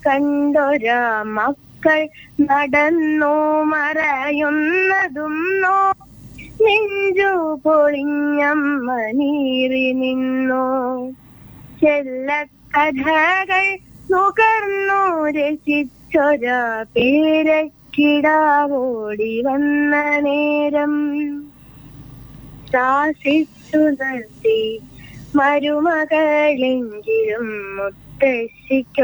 കണ്ടൊരാ മക്കൾ നടന്നു മറയുന്നതും നെഞ്ചു പൊളിഞ്ഞമ്മ നീറി നിന്നു. ചെല്ലക്കഥകൾ നുകർന്നു രസിച്ചൊരാ പേരക്കിടാവോടി വന്ന നേരം ശാസിച്ചു നിർത്തി മരുമകളെങ്കിലും മുത്തശ്ശിക്കോ